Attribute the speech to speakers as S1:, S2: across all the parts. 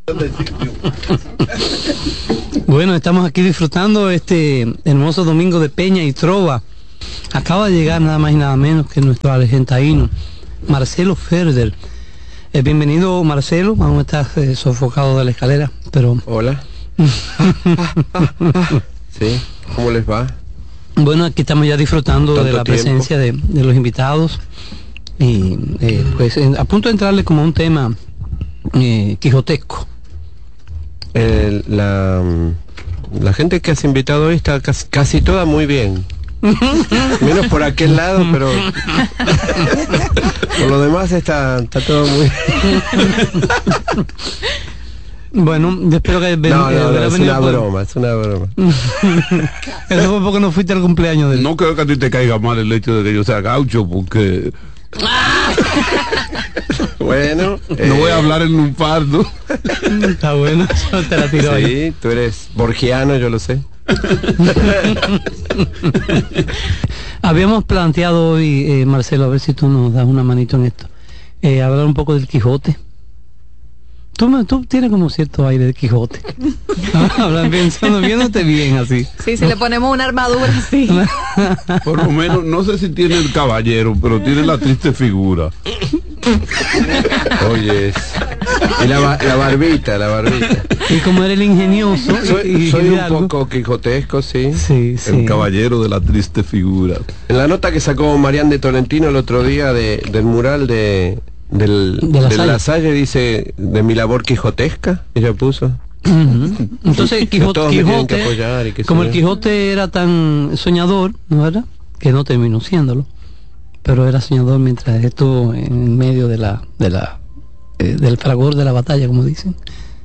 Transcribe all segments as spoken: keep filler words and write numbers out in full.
S1: Bueno, estamos aquí disfrutando este hermoso domingo de peña y trova. Acaba de llegar nada más y nada menos que nuestro argentino Marcelo Ferder. Eh, bienvenido, Marcelo. Aún estás eh, sofocado de la escalera, pero...
S2: Hola. Sí, ¿cómo les va?
S1: Bueno, aquí estamos ya disfrutando de la
S2: Tanto tiempo.
S1: presencia de, de los invitados y eh, pues en- a punto de entrarle como a un tema eh, quijotesco.
S2: El- la, la gente que has invitado hoy está casi, casi toda muy bien. Menos por aquel lado, pero por lo demás está, está todo muy
S1: Bueno, yo espero que... ven-
S2: No,
S1: eh,
S2: no, no,
S1: habrá
S2: es
S1: venido
S2: una
S1: por-
S2: broma, es una broma.
S1: Eso fue porque no fuiste al cumpleaños de él.
S3: No creo que a ti te caiga mal el hecho de que yo sea gaucho, porque
S2: Bueno,
S3: no voy a hablar en un fardo.
S1: Está bueno, eso te la tiró ahí.
S2: Sí, tú eres borgiano, yo lo sé.
S1: Habíamos planteado hoy, eh, Marcelo, a ver si tú nos das una manito en esto, eh, hablar un poco del Quijote. Tú, me- tú tienes como cierto aire de Quijote. Hablan pensando, viéndote bien así.
S4: Sí, si le ponemos una armadura, sí.
S3: Por lo menos, no sé si tiene el caballero, pero tiene la triste figura.
S2: Oye, y la, ba- la barbita, la barbita.
S1: Y como eres el ingenioso y-
S2: Soy,
S1: y
S2: soy un
S1: hidalgo.
S2: poco quijotesco, sí.
S1: Sí, sí.
S3: El caballero de la triste figura.
S2: En la nota que sacó Marián de Tolentino el otro día de, del mural de del,
S1: De La
S2: de
S1: Salle.
S2: La Salle, dice, de mi labor quijotesca, ella puso.
S1: Ujú. Entonces Quijote,
S2: Todos me tienen que
S1: Quijote
S2: apoyar y qué sé
S1: como el
S2: yo.
S1: Quijote era tan soñador, ¿no verdad? Que no terminó siéndolo, pero era soñador mientras estuvo en medio de la, de la, eh, del fragor de la batalla, como dicen.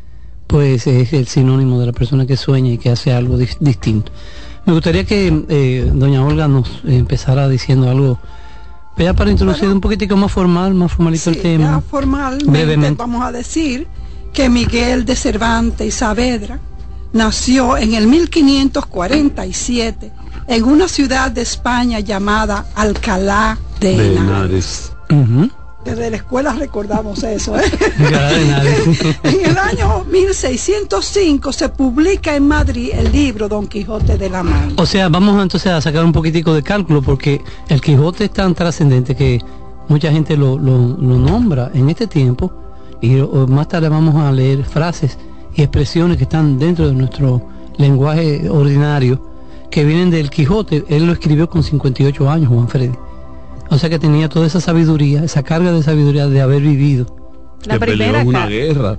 S1: Pues es el sinónimo de la persona que sueña y que hace algo dis- distinto. Me gustaría que eh, doña Olga nos eh, empezara diciendo algo, ya para introducir
S5: Bueno,
S1: un poquitico más formal, más formalito
S5: Sí,
S1: el tema.
S5: ya formalmente
S1: brevemente.
S5: vamos a decir que Miguel de Cervantes y Saavedra nació en el mil quinientos cuarenta y siete en una ciudad de España llamada Alcalá de,
S3: De
S5: Henares.
S3: Henares.
S1: Ujú.
S5: Desde la escuela recordamos eso, ¿eh?
S1: Alcalá de Henares.
S5: En el año mil seiscientos cinco se publica en Madrid el libro Don Quijote de la Mancha.
S1: O sea, vamos entonces a sacar un poquitico de cálculo porque el Quijote es tan trascendente que mucha gente lo, lo, lo nombra en este tiempo y o, más tarde vamos a leer frases y expresiones que están dentro de nuestro lenguaje ordinario que vienen del Quijote. Él lo escribió con cincuenta y ocho años, Juan Freddy. O sea que tenía toda esa sabiduría, esa carga de sabiduría de haber vivido.
S4: La
S3: Que peleó
S4: primera
S3: en una
S4: carta.
S3: guerra.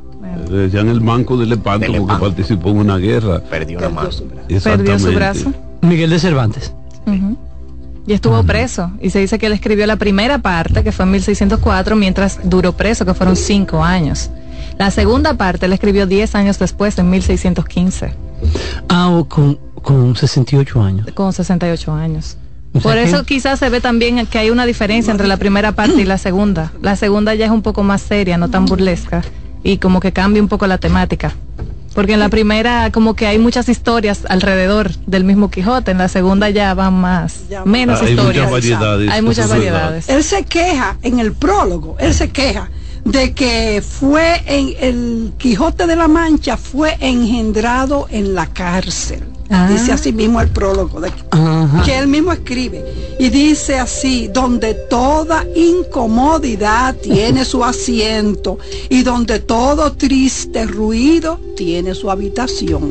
S3: Le decían el manco del Lepanto
S6: Del
S3: porque
S6: Lepanto.
S3: participó en una guerra.
S6: Perdió una mano.
S4: Perdió su
S3: Exactamente.
S4: brazo.
S1: Miguel de Cervantes.
S4: Ujú. Y estuvo preso. Y se dice que él escribió la primera parte, que fue en mil seiscientos cuatro, mientras duró preso, que fueron cinco años. La segunda parte él escribió diez años después, en mil seiscientos quince,
S1: Ah, o con, con sesenta y ocho años.
S4: con sesenta y ocho años.
S1: O sea
S4: Por
S1: que-
S4: eso quizás se ve también que hay una diferencia entre la primera parte y la segunda. La segunda ya es un poco más seria, no tan burlesca, y como que cambia un poco la temática. Porque en la primera como que hay muchas historias alrededor del mismo Quijote, en la segunda ya van más,
S5: Ya
S4: menos
S3: Hay
S4: historias.
S3: muchas variedades.
S4: Hay muchas
S3: eso es verdad.
S4: variedades.
S5: Él se queja en el prólogo, él se queja de que fue en el Quijote de la Mancha fue engendrado en la cárcel.
S4: Ah.
S5: Dice así mismo el prólogo de,
S1: Ajá.
S5: que él mismo escribe y dice así: donde toda incomodidad tiene su asiento y donde todo triste ruido tiene su habitación.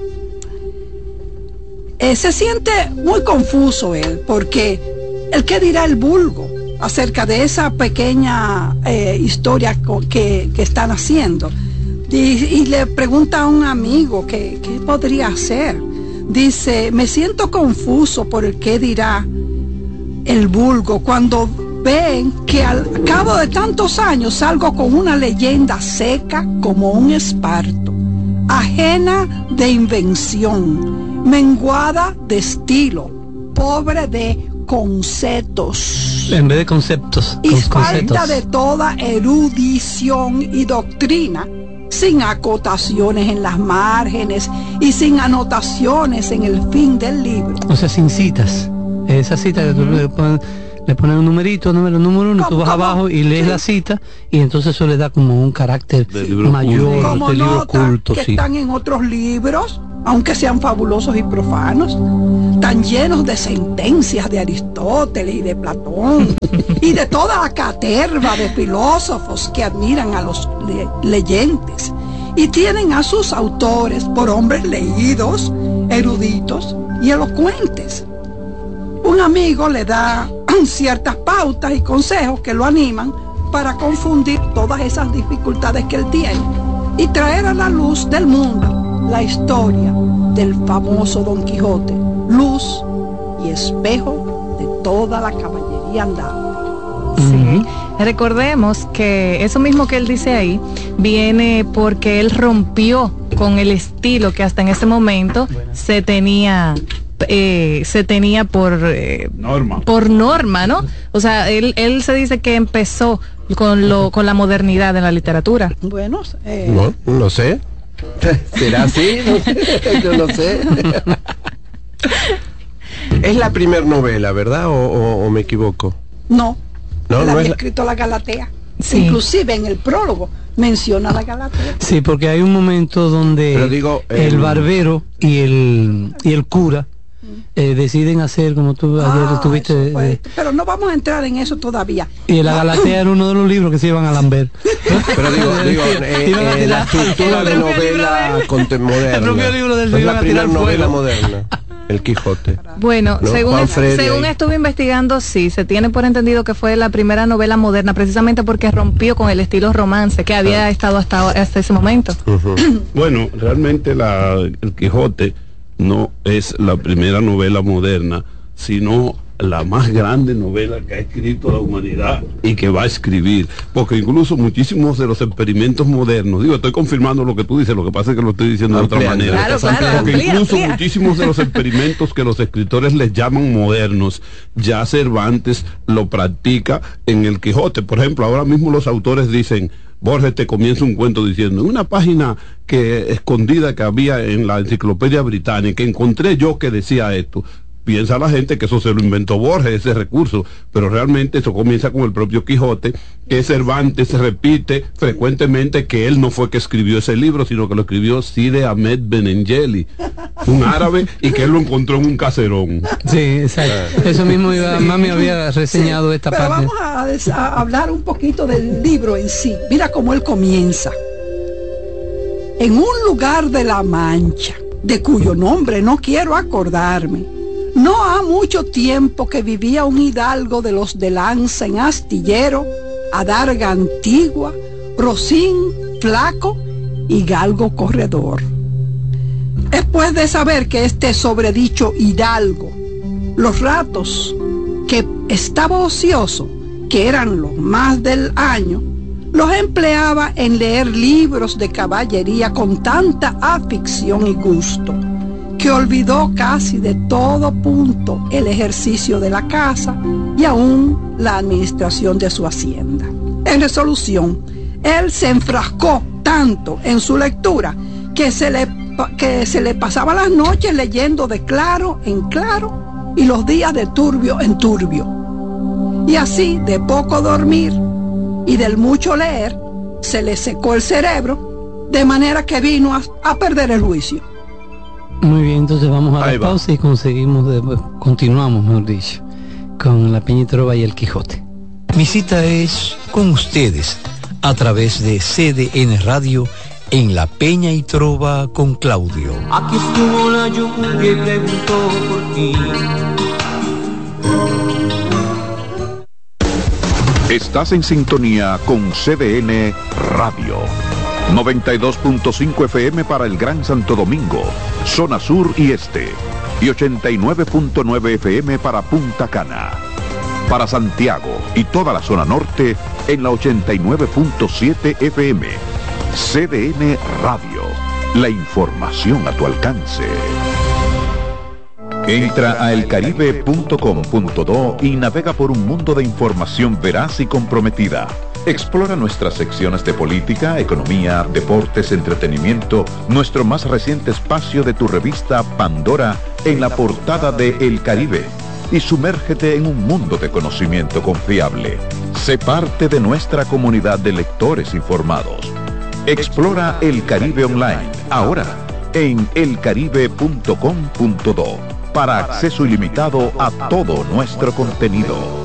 S5: Eh, se siente muy confuso él, porque el qué dirá el vulgo acerca de esa pequeña eh, historia co- que, que están haciendo. Y, y le pregunta a un amigo que qué podría hacer. Dice: me siento confuso por el qué dirá el vulgo cuando ven que al cabo de tantos años salgo con una leyenda seca como un esparto, ajena de invención, menguada de estilo, pobre de conceptos
S1: En vez de conceptos.
S5: y
S1: con
S5: falta
S1: conceptos.
S5: de toda erudición y doctrina, sin acotaciones en las márgenes y sin anotaciones en el fin del libro.
S1: O sea, sin citas. Esa cita que tú le pones, le ponen un numerito, número número uno, y tú vas
S5: ¿Cómo?
S1: abajo y lees
S5: Sí.
S1: la cita, y entonces eso le da como un carácter
S3: De libro
S1: mayor,
S5: Como
S1: de libro
S5: notas
S1: culto,
S5: que
S1: sí.
S5: están en otros libros, aunque sean fabulosos y profanos, tan llenos de sentencias de Aristóteles y de Platón y de toda la caterva de filósofos que admiran a los le- leyentes y tienen a sus autores por hombres leídos, eruditos y elocuentes. Un amigo le da ciertas pautas y consejos que lo animan para confundir todas esas dificultades que él tiene y traer a la luz del mundo la historia del famoso Don Quijote, luz y espejo de toda la caballería andante.
S4: Sí. Recordemos que eso mismo que él dice ahí viene porque él rompió con el estilo que hasta en ese momento se tenía eh, se tenía por eh,
S3: Norma.
S4: por norma, ¿no? O sea, él él se dice que empezó con lo con la modernidad en la literatura.
S5: Bueno, eh,
S2: No, no sé. ¿Será así? No sé. Yo no sé. Es la primera novela, ¿verdad? ¿O, o- o me equivoco?
S5: no,
S2: No,
S5: él
S2: no
S5: había
S2: es la-
S5: escrito la Galatea.
S4: Sí.
S5: Inclusive en el prólogo menciona la Galatea.
S1: Sí, porque hay un momento donde
S2: Pero digo,
S1: el
S2: el-
S1: barbero y el y el cura eh, deciden hacer, como tú ayer
S5: Ah,
S1: estuviste,
S5: eso
S1: de-
S5: fue-
S1: de-
S5: pero no vamos a entrar en eso todavía.
S1: y la Galatea era uno de los libros que se iban a Lambert.
S2: Pero digo, digo eh,
S1: Iban a
S2: eh, la
S1: tirar-
S2: estructura de
S1: el propio libro
S2: novela
S1: de él.
S2: contemporánea.
S1: El propio libro del
S2: es
S1: iban
S2: la
S1: a tirar
S2: primera novela
S1: fuego.
S2: moderna, El Quijote.
S4: Bueno,
S2: No,
S4: según,
S2: Juan
S4: es-
S2: Freire
S4: según
S2: ahí.
S4: estuve investigando, sí, se tiene por entendido que fue la primera novela moderna, precisamente porque rompió con el estilo romance que había estado hasta, ahora- hasta ese momento.
S2: Ujú.
S3: Bueno, realmente la, El Quijote no es la primera novela moderna, sino la más grande novela que ha escrito la humanidad y que va a escribir, porque incluso muchísimos de los experimentos modernos, digo, estoy confirmando lo que tú dices, lo que pasa es que lo estoy diciendo de otra
S2: Ampliando.
S3: manera.
S4: Claro, claro,
S3: Porque
S4: amplía,
S3: incluso
S4: amplía.
S3: muchísimos de los experimentos que los escritores les llaman modernos, ya Cervantes lo practica en El Quijote. Por ejemplo, ahora mismo los autores dicen, Borges te comienza un cuento diciendo, en una página que escondida que había en la enciclopedia británica, encontré yo que decía esto. Piensa la gente que eso se lo inventó Borges, ese recurso, pero realmente eso comienza con el propio Quijote, que Cervantes repite frecuentemente que él no fue que escribió ese libro, sino que lo escribió Cide Ahmed Benengeli, un árabe, y que él lo encontró en un caserón.
S1: Sí, exacto. Eso mismo iba, mami había reseñado
S5: Sí,
S1: esta
S5: pero
S1: parte.
S5: vamos a, des- a hablar un poquito del libro en sí. Mira cómo él comienza. En un lugar de la Mancha, de cuyo nombre no quiero acordarme, no ha mucho tiempo que vivía un hidalgo de los de lanza en astillero, adarga antigua, rocín, flaco y galgo corredor. Después de saber que este sobredicho hidalgo, los ratos que estaba ocioso, que eran los más del año, los empleaba en leer libros de caballería con tanta afición y gusto, que olvidó casi de todo punto el ejercicio de la casa y aún la administración de su hacienda. En resolución, él se enfrascó tanto en su lectura que se le, que se le pasaba las noches leyendo de claro en claro y los días de turbio en turbio. Y así, de poco dormir y del mucho leer, se le secó el cerebro, de manera que vino a, a perder el juicio.
S1: Muy bien, entonces vamos a
S2: Ahí
S1: la
S2: va.
S1: pausa y conseguimos, de- continuamos, mejor dicho, con la Peña y Trova y el Quijote.
S6: Mi cita es con ustedes a través de C D N Radio en La Peña y Trova con Claudio.
S7: Aquí estuvo la lluvia y preguntó por ti.
S8: Estás en sintonía con C D N Radio. noventa y dos punto cinco F M para el Gran Santo Domingo, zona sur y este. Y ochenta y nueve punto nueve F M para Punta Cana. Para Santiago y toda la zona norte en la ochenta y nueve punto siete F M. C D N Radio. La información a tu alcance. Entra a elcaribe punto com punto do y navega por un mundo de información veraz y comprometida. Explora nuestras secciones de política, economía, deportes, entretenimiento, nuestro más reciente espacio de tu revista Pandora en la portada de El Caribe. y sumérgete en un mundo de conocimiento confiable. Sé parte de nuestra comunidad de lectores informados. Explora el Caribe Online, ahora en el caribe punto com punto do, para acceso ilimitado a todo nuestro contenido.